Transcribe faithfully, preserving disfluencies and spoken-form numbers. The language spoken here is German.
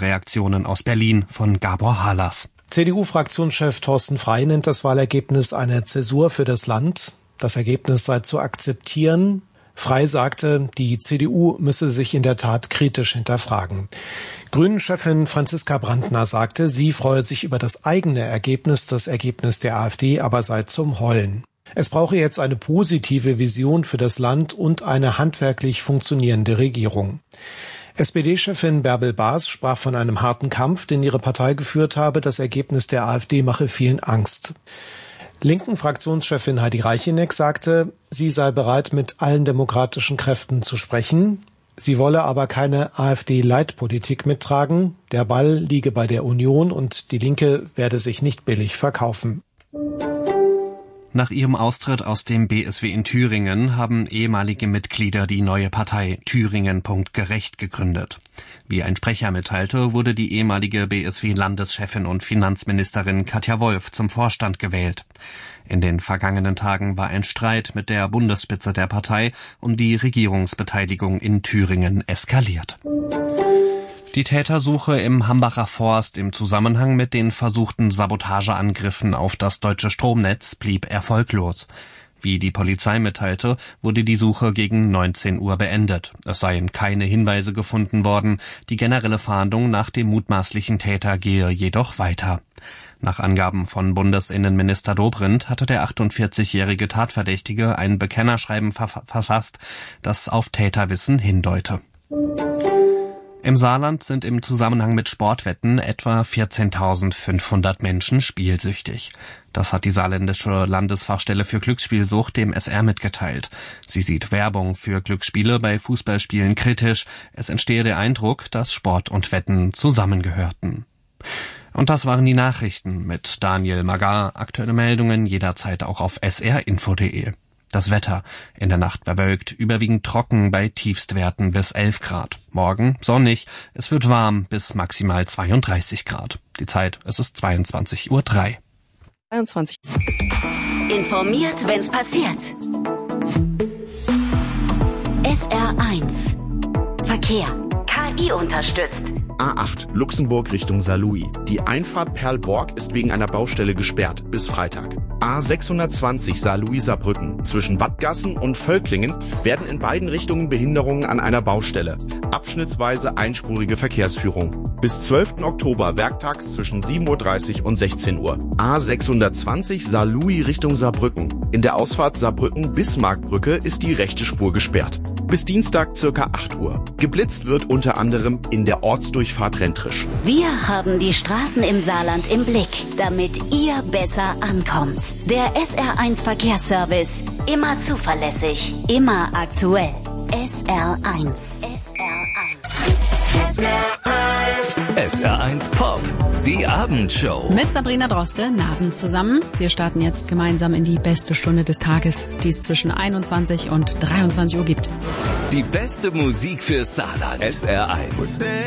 Reaktionen aus Berlin von Gabor Halas. C D U-Fraktionschef Thorsten Frey nennt das Wahlergebnis eine Zäsur für das Land. Das Ergebnis sei zu akzeptieren. Frey sagte, die C D U müsse sich in der Tat kritisch hinterfragen. Grünen-Chefin Franziska Brandner sagte, sie freue sich über das eigene Ergebnis, das Ergebnis der AfD aber sei zum Heulen. Es brauche jetzt eine positive Vision für das Land und eine handwerklich funktionierende Regierung. S P D-Chefin Bärbel Baas sprach von einem harten Kampf, den ihre Partei geführt habe. Das Ergebnis der AfD mache vielen Angst. Linken Fraktionschefin Heidi Reicheneck sagte, sie sei bereit, mit allen demokratischen Kräften zu sprechen. Sie wolle aber keine AfD-Leitpolitik mittragen. Der Ball liege bei der Union und die Linke werde sich nicht billig verkaufen. Nach ihrem Austritt aus dem B S W in Thüringen haben ehemalige Mitglieder die neue Partei Thüringen.gerecht gegründet. Wie ein Sprecher mitteilte, wurde die ehemalige B S W-Landeschefin und Finanzministerin Katja Wolf zum Vorstand gewählt. In den vergangenen Tagen war ein Streit mit der Bundesspitze der Partei um die Regierungsbeteiligung in Thüringen eskaliert. Die Tätersuche im Hambacher Forst im Zusammenhang mit den versuchten Sabotageangriffen auf das deutsche Stromnetz blieb erfolglos. Wie die Polizei mitteilte, wurde die Suche gegen neunzehn Uhr beendet. Es seien keine Hinweise gefunden worden. Die generelle Fahndung nach dem mutmaßlichen Täter gehe jedoch weiter. Nach Angaben von Bundesinnenminister Dobrindt hatte der achtundvierzigjährige Tatverdächtige ein Bekennerschreiben verfasst, das auf Täterwissen hindeute. Im Saarland sind im Zusammenhang mit Sportwetten etwa vierzehntausendfünfhundert Menschen spielsüchtig. Das hat die saarländische Landesfachstelle für Glücksspielsucht dem S R mitgeteilt. Sie sieht Werbung für Glücksspiele bei Fußballspielen kritisch. Es entstehe der Eindruck, dass Sport und Wetten zusammengehörten. Und das waren die Nachrichten mit Daniel Magar. Aktuelle Meldungen jederzeit auch auf s r info punkt d e. Das Wetter: in der Nacht bewölkt, überwiegend trocken bei Tiefstwerten bis elf Grad. Morgen sonnig, es wird warm bis maximal zweiunddreißig Grad. Die Zeit, es ist zweiundzwanzig Uhr drei. zweiundzwanzig. Informiert, wenn's passiert. S R eins. Verkehr. K I unterstützt. A acht, Luxemburg Richtung Saarlouis. Die Einfahrt Perlborg ist wegen einer Baustelle gesperrt bis Freitag. A sechshundertzwanzig Saarlouis-Saarbrücken. Zwischen Wattgassen und Völklingen werden in beiden Richtungen Behinderungen an einer Baustelle. Abschnittsweise einspurige Verkehrsführung. Bis zwölften Oktober werktags zwischen sieben Uhr dreißig und sechzehn Uhr. A sechshundertzwanzig Saarlouis Richtung Saarbrücken. In der Ausfahrt Saarbrücken-Bismarckbrücke ist die rechte Spur gesperrt. Bis Dienstag circa acht Uhr. Geblitzt wird unter anderem in der Ortsdurchfahrt Rentrisch. Wir haben die Straßen im Saarland im Blick, damit ihr besser ankommt. Der S R eins Verkehrsservice. Immer zuverlässig, immer aktuell. S R eins. S R eins. S R eins. S R eins Pop. Die Abendshow. Mit Sabrina Droste, Abend zusammen. Wir starten jetzt gemeinsam in die beste Stunde des Tages, die es zwischen einundzwanzig und dreiundzwanzig Uhr gibt. Die beste Musik für Saarland. S R eins.